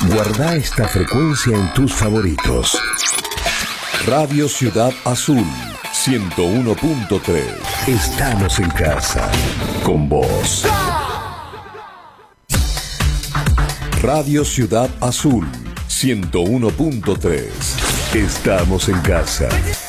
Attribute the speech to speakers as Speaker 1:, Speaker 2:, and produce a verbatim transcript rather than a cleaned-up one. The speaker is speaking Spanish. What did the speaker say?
Speaker 1: Guarda esta frecuencia en tus favoritos. Radio Ciudad Azul, ciento uno punto tres. Estamos en casa, con vos. Radio Ciudad Azul, ciento uno punto tres. Estamos en casa.